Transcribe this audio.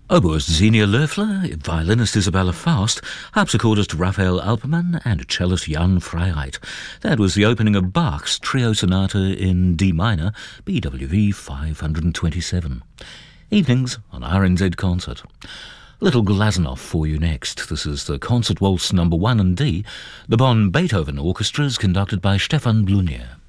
Oboist Xenia Loeffler, violinist Isabella Faust, harpsichordist Raphael Alperman, and cellist Jan Freiheit. That was the opening of Bach's Trio Sonata in D minor, BWV 527. Evenings on RNZ Concert. Little Glazunov for you next. This is the Concert Waltz No. 1 in D. The Bonn Beethoven Orchestra is conducted by Stefan Blunier.